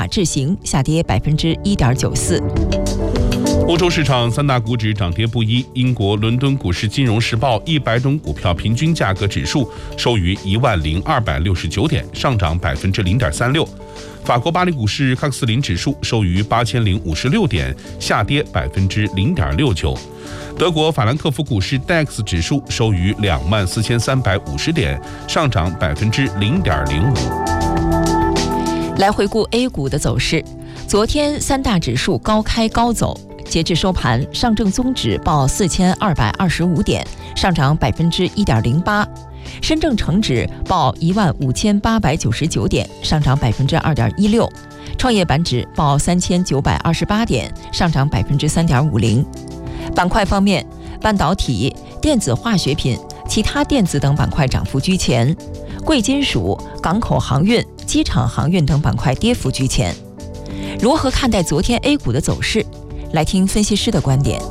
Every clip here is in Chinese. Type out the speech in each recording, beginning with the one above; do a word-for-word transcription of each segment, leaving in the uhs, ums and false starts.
雅智行下跌百分之一点九四。 欧洲市场三大股指涨跌不一，英国伦敦股市金融时报一百种股票平均价格指数收于一万零二百六十九点，上涨百分之零点三六。法国巴黎股市康斯林指数收于八千零五十六点，下跌百分之零点六九。德国法兰克福股市 D A X 指数收于两万四千三百五十点，上涨百分之零点零五。 来回顾 A 股的走势，昨天三大指数高开高走。截至收盘，上证综指报四千二百二十五点，上涨百分之一点零八；深证成指报一万五千八百九十九点，上涨百分之二点一六；创业板指报三千九百二十八点，上涨百分之三点五零。板块方面，半导体、电子化学品、其他电子等板块涨幅居前，贵金属、港口航运、机场航运等板块跌幅居前。如何看待昨天 A 股的走势？来听分析师的观点。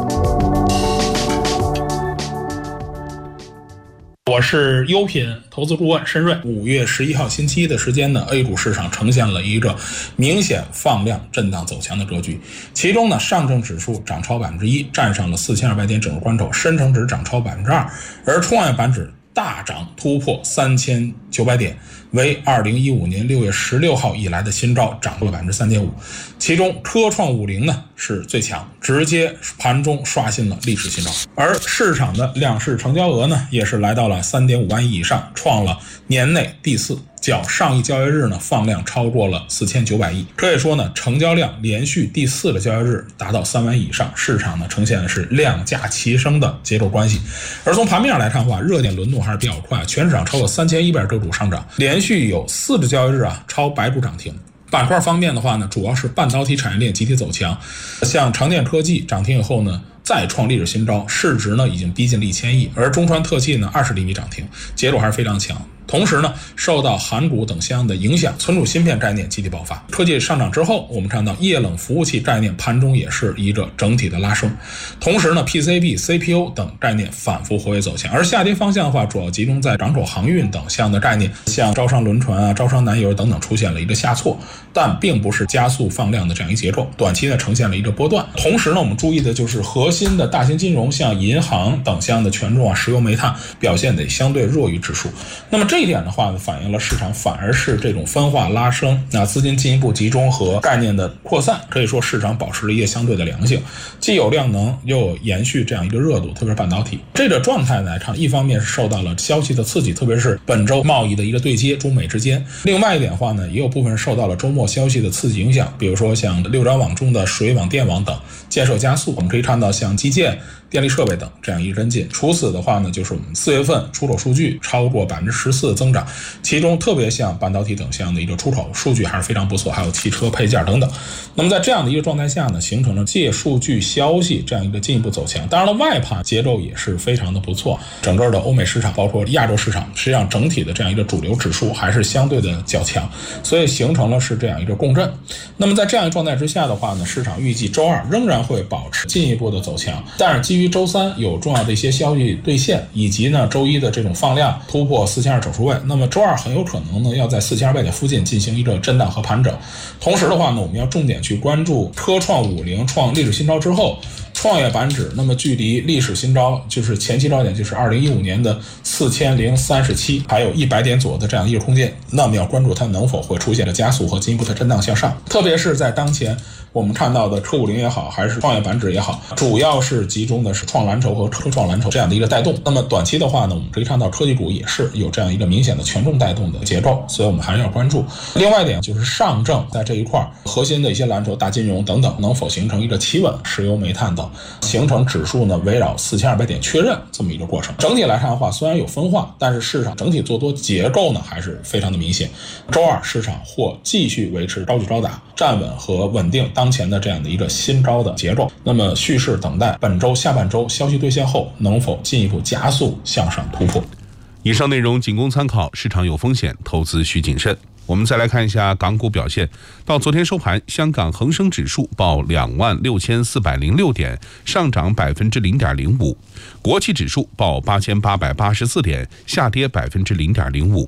我是优品投资顾问申瑞。五月十一号星期一的时间呢 ，A 股市场呈现了一个明显放量震荡走强的格局。其中呢，上证指数涨超百分之一，站上了四千二百点整数关口；深成指涨超百分之二，而创业板指大涨突破三千九百点，为二零一五年六月十六号以来的新高，涨了百分之三点五。其中科创五零呢是最强，直接盘中刷新了历史新高。而市场的两市成交额呢也是来到了三点五万亿以上，创了年内第四。较上一交易日呢放量超过了四千九百亿，可以说呢成交量连续第四个交易日达到三万亿以上，市场呢呈现的是量价齐升的节奏关系。而从盘面上来看的话，热点轮动还是比较快，全市场超过三千一百个股上涨，连续有四个交易日啊超百股涨停。板块方面的话呢，主要是半导体产业链集体走强，像长电科技涨停以后呢再创历史新高，市值呢已经逼近了一千亿，而中川特气呢二十厘米涨停，节奏还是非常强。同时呢，受到韩股等相应的影响，存储芯片概念集体爆发。科技上涨之后，我们看到液冷服务器概念盘中也是一个整体的拉升。同时呢 ，P C B、C P U 等概念反复活跃走强。而下跌方向的话，主要集中在港口航运等相应的概念，像招商轮船啊、招商南油等等出现了一个下挫，但并不是加速放量的这样一个结构，短期呢呈现了一个波段。同时呢，我们注意的就是核心的大型金融，像银行等相应的权重啊、石油煤炭表现得相对弱于指数。那么这一点的话呢，反映了市场反而是这种分化拉升，那资金进一步集中和概念的扩散，可以说市场保持了一个相对的良性，既有量能又有延续这样一个热度，特别是半导体这个状态来看，一方面是受到了消息的刺激，特别是本周贸易的一个对接，中美之间；另外一点的话呢，也有部分受到了周末消息的刺激影响，比如说像六张网中的水网、电网等建设加速，我们可以看到像基建、电力设备等这样一个跟进。除此的话呢，就是我们四月份出口数据超过百分之十四的增长，其中特别像半导体等项的一个出口数据还是非常不错，还有汽车配件等等。那么在这样的一个状态下呢，形成了借数据消息这样一个进一步走强。当然了，外盘节奏也是非常的不错，整个的欧美市场包括亚洲市场，实际上整体的这样一个主流指数还是相对的较强，所以形成了是这样一个共振。那么在这样一个状态之下的话呢，市场预计周二仍然会保持进一步的走强，但是基于周三有重要的一些消息兑现，以及呢周一的这种放量突破四千二整数位，那么周二很有可能呢要在四千二百点附近进行一个震荡和盘整。同时的话呢，我们要重点去关注科创五零创历史新高之后，创业板指那么距离历史新高就是前期高点就是二零一五年的四千零三十七，还有一百点左右的这样一个空间，那么要关注它能否会出现的加速和进一步的震荡向上。特别是在当前我们看到的科五零也好，还是创业板指也好，主要是集中的是创蓝筹和科创蓝筹这样的一个带动。那么短期的话呢，我们可以看到科技股也是有这样一个明显的权重带动的结构，所以我们还是要关注。另外一点就是上证在这一块核心的一些蓝筹、大金融等等能否形成一个企稳，石油煤炭等形成指数呢围绕四千二百点确认这么一个过程。整体来看的话，虽然有分化，但是市场整体做多结构呢还是非常的明显。周二市场或继续维持高举高打，站稳和稳定当前的这样的一个新高的结构。那么蓄势等待本周下半周消息兑现后能否进一步加速向上突破。 以上内容仅供参考，市场有风险，投资需谨慎。我们再来看一下港股表现。到昨天收盘，香港恒生指数报两万六千四百零六点，上涨百分之零点零五；国企指数报八千八百八十四点，下跌百分之零点零五；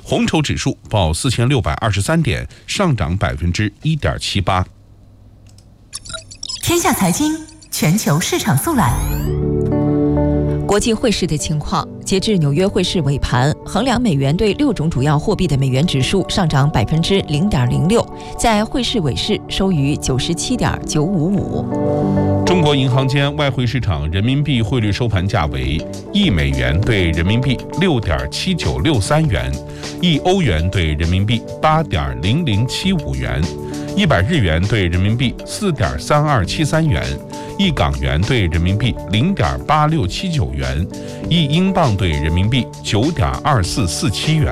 红筹指数报四千六百二十三点，上涨百分之一点七八。 天下财经全球市场速览。 国际汇市的情况，截至纽约汇市尾盘，衡量美元对六种主要货币的美元指数上涨百分之零点零六，在汇市尾市收于九十七点九五五。 中国银行间外汇市场人民币汇率收盘价为一美元对人民币六点七九六三元，一欧元对人民币八点零零七五元，一百日元对人民币四点三二七三元，一港元对人民币零点八六七九元，一英镑对人民币九点二四四七元。